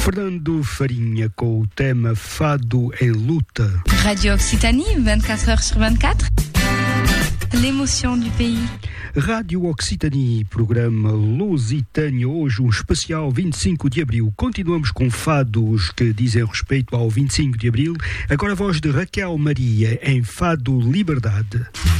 Fernando Farinha com o tema Fado em Luta. Radio Occitanie, 24 heures sur 24. L'émotion du pays. Rádio Occitanie, programa Lusitânia, hoje um especial 25 de Abril. Continuamos com fados que dizem respeito ao 25 de Abril. Agora a voz de Raquel Maria em Fado Liberdade.